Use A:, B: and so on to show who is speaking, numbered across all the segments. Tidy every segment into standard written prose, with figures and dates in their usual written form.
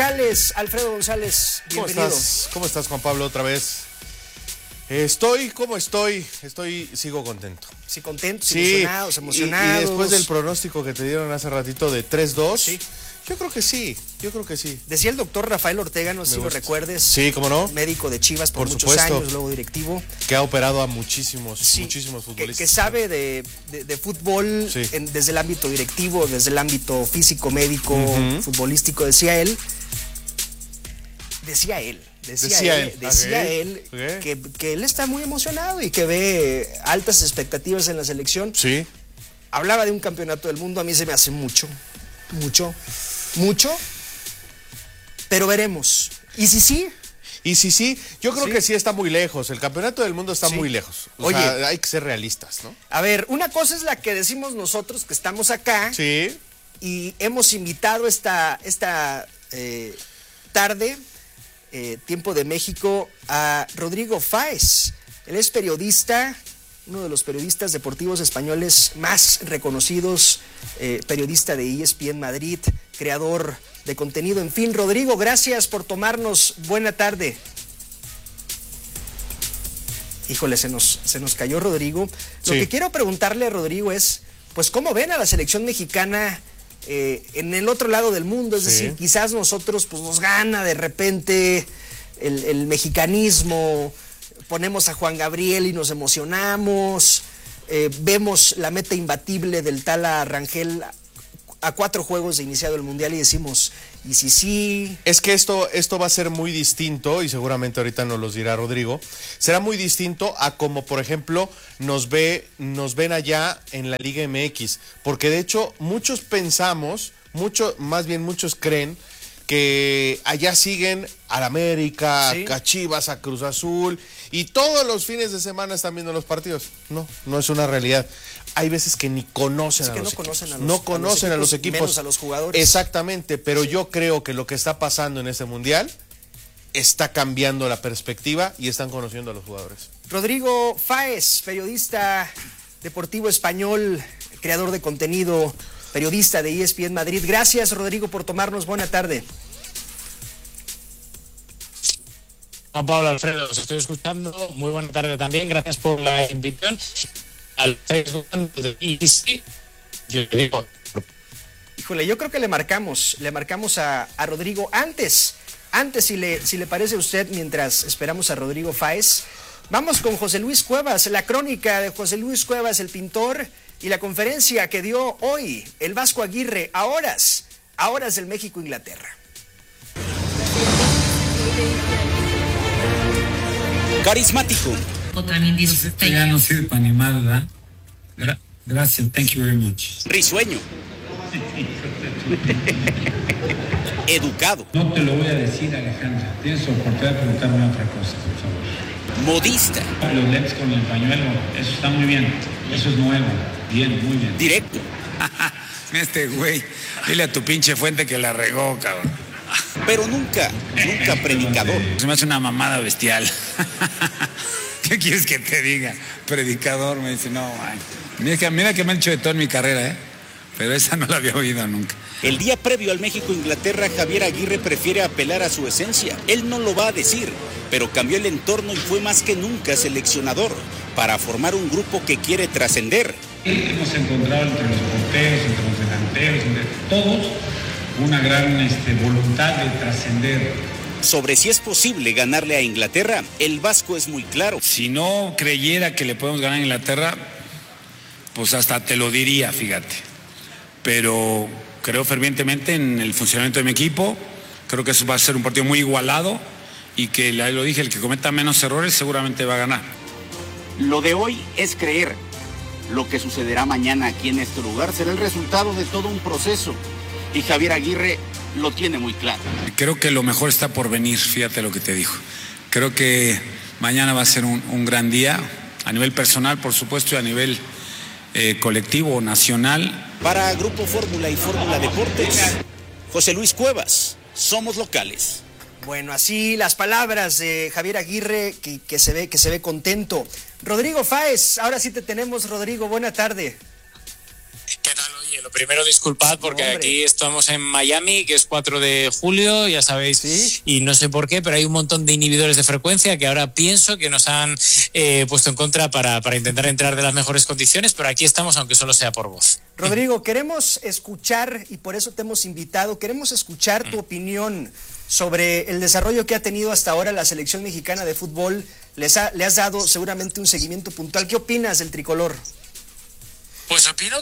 A: González, Alfredo González, bienvenido.
B: ¿Cómo estás, Juan Pablo, otra vez? Sigo contento.
A: Sí, contentos, emocionados.
B: Y después del pronóstico que te dieron hace ratito de 3-2, sí. Yo creo que sí.
A: Decía el doctor Rafael Ortega, no sé si lo recuerdes.
B: Sí, ¿cómo no?
A: Médico de Chivas por muchos
B: supuesto.
A: años, luego directivo.
B: Que ha operado a muchísimos futbolistas.
A: Que sabe de fútbol desde el ámbito directivo, desde el ámbito físico, médico, futbolístico, decía él que él está muy emocionado y que ve altas expectativas en la selección.
B: Sí.
A: Hablaba de un campeonato del mundo, a mí se me hace mucho, pero veremos. ¿Y si sí?
B: Yo creo que sí está muy lejos. El campeonato del mundo está muy lejos. O sea, hay que ser realistas, ¿no?
A: A ver, una cosa es la que decimos nosotros que estamos acá.
B: Sí.
A: Y hemos invitado esta tarde, Tiempo de México, a Rodrigo Fáez. Él es periodista, uno de los periodistas deportivos españoles más reconocidos, periodista de ESPN Madrid, creador de contenido. En fin, Rodrigo, gracias por tomarnos. Buena tarde. Híjole, se nos cayó Rodrigo. Lo que quiero preguntarle a Rodrigo es, pues, ¿cómo ven a la selección mexicana en el otro lado del mundo? Es decir, quizás nosotros pues nos gana de repente el mexicanismo, ponemos a Juan Gabriel y nos emocionamos, vemos la meta imbatible del Tala Rangel a 4 juegos de iniciado el Mundial y decimos, ¿y si sí?
B: Es que esto va a ser muy distinto, y seguramente ahorita nos los dirá Rodrigo, será muy distinto a como, por ejemplo, nos ven allá en la Liga MX, porque de hecho muchos creen que allá siguen al América, a Chivas, a Cruz Azul, y todos los fines de semana están viendo los partidos. No es una realidad. Hay veces que ni conocen a los equipos. No conocen a los equipos.
A: Menos a los jugadores.
B: Exactamente, pero yo creo que lo que está pasando en este Mundial está cambiando la perspectiva y están conociendo a los jugadores.
A: Rodrigo Fáez, periodista deportivo español, creador de contenido, periodista de ESPN Madrid. Gracias, Rodrigo, por tomarnos. Buena tarde.
C: Juan Pablo, Alfredo, os estoy escuchando. Muy buena tarde también. Gracias por la invitación. Al Facebook y sí, yo digo.
A: Híjole, yo creo que le marcamos a Rodrigo antes, si le parece a usted, mientras esperamos a Rodrigo Fáez. Vamos con José Luis Cuevas, la crónica de José Luis Cuevas, el pintor, y la conferencia que dio hoy el Vasco Aguirre a horas del México-Inglaterra.
D: Carismático.
E: También dice,
F: ya no sirve para animar, ¿verdad? Gracias, thank you very much.
D: Risueño. Educado.
F: No te lo voy a decir, Alejandra. Tienes oportunidad de preguntarme otra cosa, por favor.
D: Modista.
F: Los leds con el pañuelo, eso está muy bien. Eso es nuevo. Bien, muy bien.
D: Directo.
G: Este güey, dile a tu pinche fuente que la regó, cabrón.
D: Pero nunca predicador.
G: Se me hace una mamada bestial. ¿Qué quieres que te diga? Predicador, me dice, no, man. Mira que me han hecho de todo en mi carrera, pero esa no la había oído nunca.
D: El día previo al México-Inglaterra, Javier Aguirre prefiere apelar a su esencia. Él no lo va a decir, pero cambió el entorno y fue más que nunca seleccionador para formar un grupo que quiere trascender.
F: Hemos encontrado entre los porteros, entre los delanteros, entre todos, una gran voluntad de trascender.
D: Sobre si es posible ganarle a Inglaterra, el Vasco es muy claro.
G: Si no creyera que le podemos ganar a Inglaterra, pues hasta te lo diría, fíjate. Pero creo fervientemente en el funcionamiento de mi equipo. Creo que eso va a ser un partido muy igualado y que, lo dije, el que cometa menos errores seguramente va a ganar.
D: Lo de hoy es creer. Lo que sucederá mañana aquí en este lugar será el resultado de todo un proceso. Y Javier Aguirre lo tiene muy claro.
G: Creo que lo mejor está por venir, fíjate lo que te dijo. Creo que mañana va a ser un gran día, a nivel personal, por supuesto, y a nivel colectivo o nacional.
D: Para Grupo Fórmula y Fórmula Deportes, José Luis Cuevas, somos locales.
A: Bueno, así las palabras de Javier Aguirre, que se ve contento. Rodrigo Fáez, ahora sí te tenemos, Rodrigo, buena tarde.
C: ¿Qué tal? Oye, Lo primero, disculpad, porque aquí estamos en Miami, que es 4 de julio, ya sabéis, ¿sí? Y no sé por qué, pero hay un montón de inhibidores de frecuencia que ahora pienso que nos han puesto en contra para intentar entrar de las mejores condiciones, pero aquí estamos, aunque solo sea por voz.
A: Rodrigo, queremos escuchar, y por eso te hemos invitado, queremos escuchar tu opinión sobre el desarrollo que ha tenido hasta ahora la selección mexicana de fútbol. Le has dado seguramente un seguimiento puntual. ¿Qué opinas del tricolor?
C: Pues opino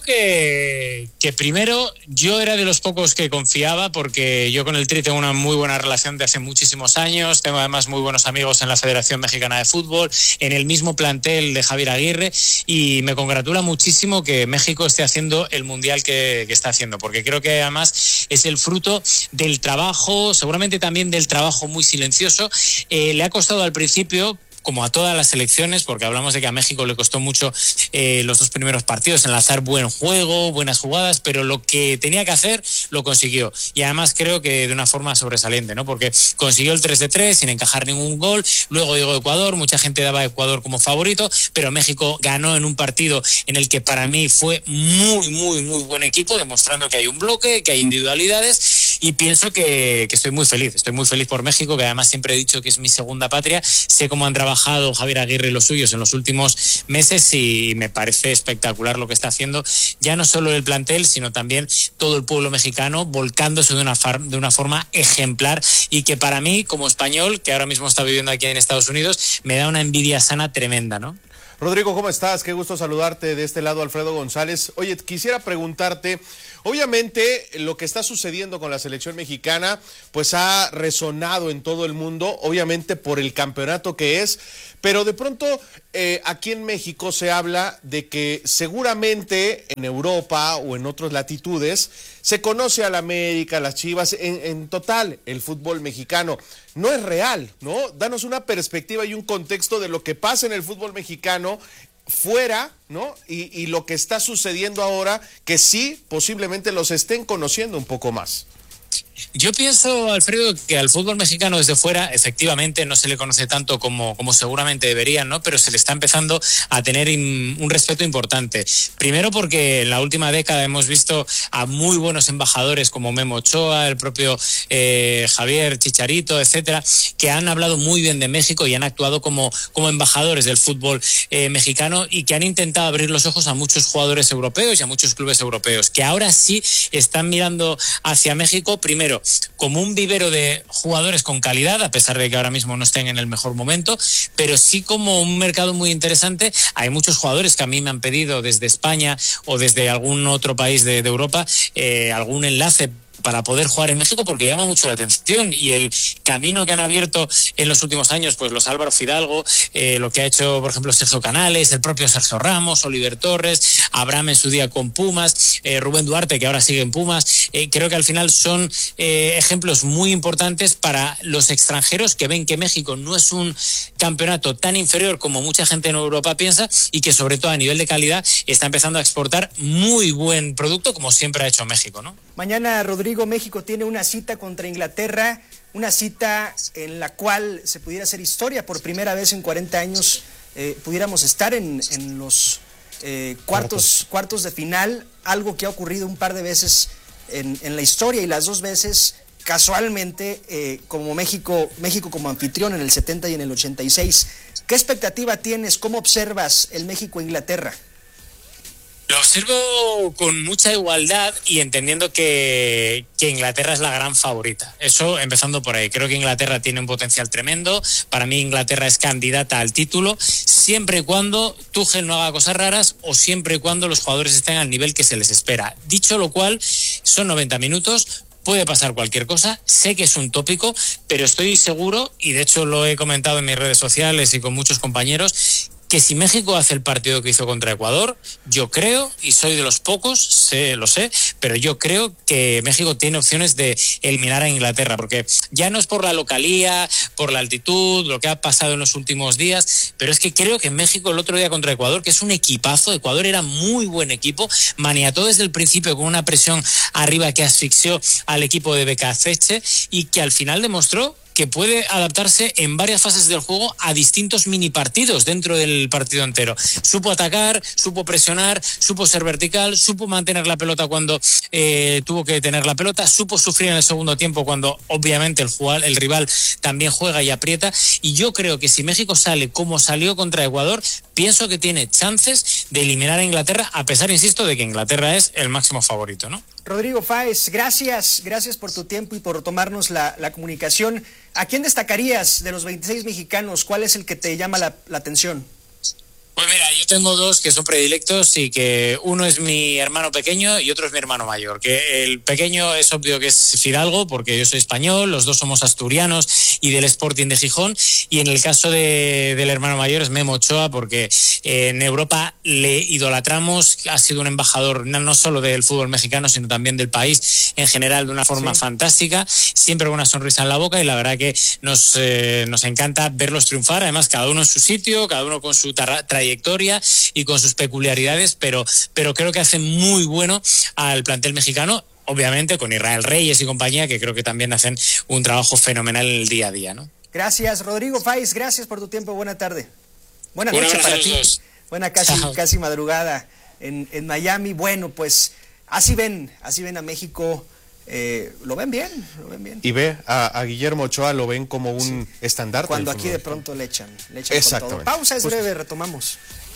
C: que primero yo era de los pocos que confiaba, porque yo con el Tri tengo una muy buena relación de hace muchísimos años, tengo además muy buenos amigos en la Federación Mexicana de Fútbol, en el mismo plantel de Javier Aguirre, y me congratula muchísimo que México esté haciendo el Mundial que está haciendo, porque creo que además es el fruto del trabajo, seguramente también del trabajo muy silencioso. Le ha costado al principio, como a todas las selecciones, porque hablamos de que a México le costó mucho los 2 primeros partidos, enlazar buen juego, buenas jugadas, pero lo que tenía que hacer lo consiguió. Y además creo que de una forma sobresaliente, ¿no? Porque consiguió el 3-3 sin encajar ningún gol. Luego llegó Ecuador, mucha gente daba a Ecuador como favorito, pero México ganó en un partido en el que para mí fue muy, muy, muy buen equipo, demostrando que hay un bloque, que hay individualidades, y pienso que estoy muy feliz por México, que además siempre he dicho que es mi segunda patria. Sé cómo han trabajado Javier Aguirre y los suyos en los últimos meses, y me parece espectacular lo que está haciendo, ya no solo el plantel, sino también todo el pueblo mexicano volcándose de una forma ejemplar, y que para mí, como español, que ahora mismo está viviendo aquí en Estados Unidos, me da una envidia sana tremenda, ¿no?
B: Rodrigo, ¿cómo estás? Qué gusto saludarte. De este lado, Alfredo González. Oye, quisiera preguntarte, obviamente lo que está sucediendo con la selección mexicana pues ha resonado en todo el mundo, obviamente por el campeonato que es, pero de pronto aquí en México se habla de que seguramente en Europa o en otras latitudes se conoce a la América, a las Chivas, en total el fútbol mexicano. No es real, ¿no? Danos una perspectiva y un contexto de lo que pasa en el fútbol mexicano fuera, ¿no? Y lo que está sucediendo ahora, que sí, posiblemente los estén conociendo un poco más.
C: Yo pienso, Alfredo, que al fútbol mexicano desde fuera efectivamente no se le conoce tanto como seguramente deberían, ¿no? Pero se le está empezando a tener un respeto importante. Primero porque en la última década hemos visto a muy buenos embajadores como Memo Ochoa, el propio Javier Chicharito, etcétera, que han hablado muy bien de México y han actuado como embajadores del fútbol mexicano, y que han intentado abrir los ojos a muchos jugadores europeos y a muchos clubes europeos, que ahora sí están mirando hacia México, primero como un vivero de jugadores con calidad, a pesar de que ahora mismo no estén en el mejor momento, pero sí como un mercado muy interesante. Hay muchos jugadores que a mí me han pedido desde España o desde algún otro país de Europa algún enlace para poder jugar en México, porque llama mucho la atención, y el camino que han abierto en los últimos años, pues los Álvaro Fidalgo, lo que ha hecho, por ejemplo, Sergio Canales, el propio Sergio Ramos, Oliver Torres, Abraham en su día con Pumas, Rubén Duarte, que ahora sigue en Pumas. Creo que al final son ejemplos muy importantes para los extranjeros, que ven que México no es un campeonato tan inferior como mucha gente en Europa piensa, y que sobre todo a nivel de calidad está empezando a exportar muy buen producto, como siempre ha hecho México, ¿no?
A: Mañana, Rodrigo, México tiene una cita contra Inglaterra, una cita en la cual se pudiera hacer historia. Por primera vez en 40 años pudiéramos estar en los cuartos de final, algo que ha ocurrido un par de veces en la historia, y las 2 veces casualmente como México como anfitrión en el 70 y en el 86. ¿Qué expectativa tienes? ¿Cómo observas el México-Inglaterra?
C: Lo observo con mucha igualdad y entendiendo que Inglaterra es la gran favorita. Eso empezando por ahí. Creo que Inglaterra tiene un potencial tremendo. Para mí Inglaterra es candidata al título, siempre y cuando Tuchel no haga cosas raras, o siempre y cuando los jugadores estén al nivel que se les espera. Dicho lo cual, son 90 minutos. Puede pasar cualquier cosa, sé que es un tópico, pero estoy seguro, y de hecho lo he comentado en mis redes sociales y con muchos compañeros, que si México hace el partido que hizo contra Ecuador, yo creo, y soy de los pocos, lo sé, pero yo creo que México tiene opciones de eliminar a Inglaterra, porque ya no es por la localía, por la altitud, lo que ha pasado en los últimos días, pero es que creo que México el otro día contra Ecuador, que es un equipazo, Ecuador era muy buen equipo, maniató desde el principio con una presión arriba que asfixió al equipo de Becasseche, y que al final demostró que puede adaptarse en varias fases del juego a distintos mini partidos dentro del partido entero. Supo atacar, supo presionar, supo ser vertical, supo mantener la pelota cuando tuvo que tener la pelota, supo sufrir en el segundo tiempo cuando obviamente el rival también juega y aprieta, y yo creo que si México sale como salió contra Ecuador, pienso que tiene chances de eliminar a Inglaterra, a pesar, insisto, de que Inglaterra es el máximo favorito, ¿no?
A: Rodrigo Fáez, gracias por tu tiempo y por tomarnos la comunicación. ¿A quién destacarías de los 26 mexicanos? ¿Cuál es el que te llama la atención?
C: Pues mira, yo tengo dos que son predilectos y que uno es mi hermano pequeño y otro es mi hermano mayor. Que el pequeño es obvio que es Fidalgo, porque yo soy español, los dos somos asturianos y del Sporting de Gijón. Y en el caso del hermano mayor es Memo Ochoa, porque en Europa le idolatramos, ha sido un embajador no solo del fútbol mexicano, sino también del país en general de una forma fantástica, siempre con una sonrisa en la boca, y la verdad que nos encanta verlos triunfar, además cada uno en su sitio, cada uno con su trayectoria y con sus peculiaridades, pero creo que hace muy bueno al plantel mexicano, obviamente con Israel Reyes y compañía, que creo que también hacen un trabajo fenomenal en el día a día, ¿no?
A: Gracias, Rodrigo Fáez, gracias por tu tiempo, buena tarde. Buena noche para ti. Buena casi madrugada en Miami. Bueno, pues así ven a México. Lo ven bien. Y
B: ve a Guillermo Ochoa, lo ven como un estandarte.
A: Cuando aquí de pronto le echan con todo. Pausa, es breve, retomamos.